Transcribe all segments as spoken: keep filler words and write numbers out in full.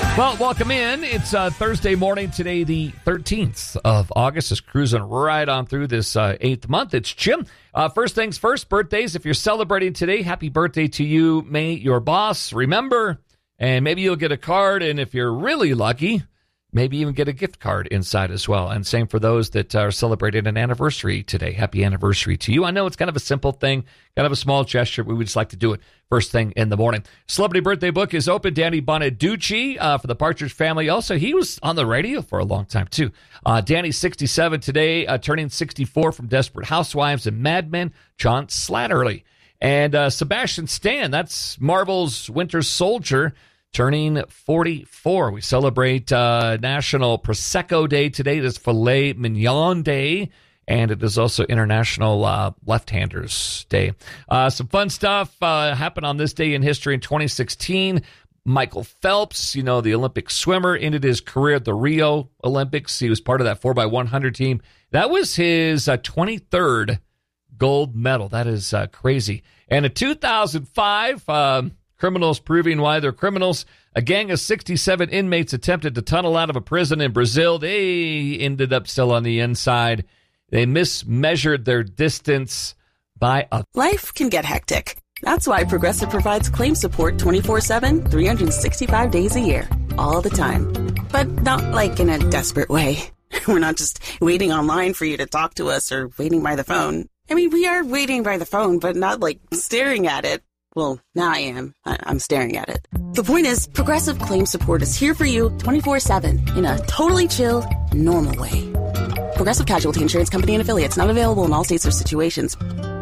Well, welcome in. It's uh, Thursday morning today, the thirteenth of August. Is cruising right on through this uh, eighth month. It's Jim. Uh, first things first, birthdays. If you're celebrating today, happy birthday to you. May your boss remember, and maybe you'll get a card. And if you're really lucky, maybe even get a gift card inside as well. And same for those that are celebrating an anniversary today. Happy anniversary to you. I know it's kind of a simple thing, kind of a small gesture, but we just like to do it first thing in the morning. Celebrity birthday book is open. Danny Bonaducci uh, for the Partridge Family. Also, he was on the radio for a long time, too. Uh, Danny's sixty-seven today, uh, turning sixty-four from Desperate Housewives and Mad Men, John Slattery. And uh, Sebastian Stan, that's Marvel's Winter Soldier, turning forty-four. We celebrate uh, National Prosecco Day today. It is Filet Mignon Day, and it is also International uh, Left-Handers Day. Uh, some fun stuff uh, happened on this day in history in twenty sixteen. Michael Phelps, you know, the Olympic swimmer, ended his career at the Rio Olympics. He was part of that four by one hundred team. That was his uh, twenty-third gold medal. That is uh, crazy. And in two thousand five... Um, criminals proving why they're criminals. A gang of sixty-seven inmates attempted to tunnel out of a prison in Brazil. They ended up still on the inside. They mismeasured their distance by a... Life can get hectic. That's why Progressive provides claim support twenty-four seven, three hundred sixty-five days a year. All the time. But not like in a desperate way. We're not just waiting online for you to talk to us or waiting by the phone. I mean, we are waiting by the phone, but not like staring at it. Well, now I am. I- I'm staring at it. The point is, Progressive Claim Support is here for you twenty-four seven in a totally chill, normal way. Progressive Casualty Insurance Company and Affiliates, not available in all states or situations.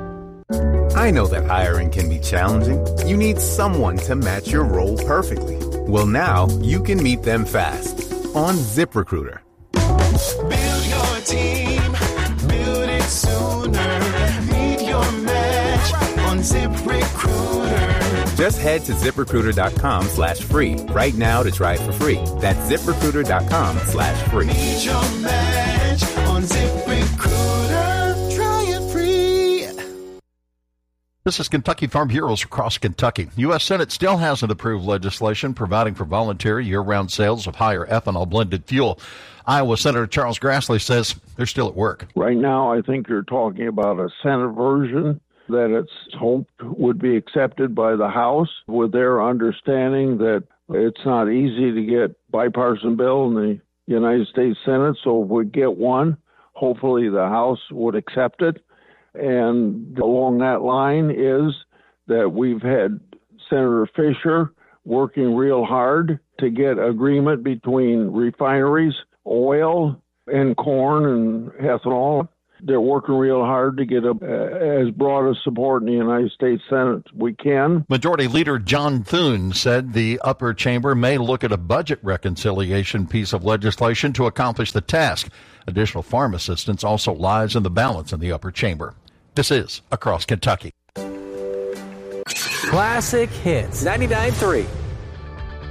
I know that hiring can be challenging. You need someone to match your role perfectly. Well, now you can meet them fast on ZipRecruiter. Build your team, build it sooner. Meet your match on ZipRecruiter. Just head to ZipRecruiter.com slash free right now to try it for free. That's ZipRecruiter.com slash free. Meet your match on ZipRecruiter. Try it free. This is Kentucky Farm Bureaus across Kentucky. U S Senate still hasn't approved legislation providing for voluntary year-round sales of higher ethanol blended fuel. Iowa Senator Charles Grassley says they're still at work. Right now, I think you're talking about a Senate version that it's hoped would be accepted by the House, with their understanding that it's not easy to get bipartisan bill in the United States Senate. So if we get one, hopefully the House would accept it. And along that line is that we've had Senator Fisher working real hard to get agreement between refineries, oil, and corn and ethanol. They're working real hard to get a, uh, as broad a support in the United States Senate as we can. Majority Leader John Thune said the upper chamber may look at a budget reconciliation piece of legislation to accomplish the task. Additional farm assistance also lies in the balance in the upper chamber. This is Across Kentucky. Classic Hits ninety-nine point three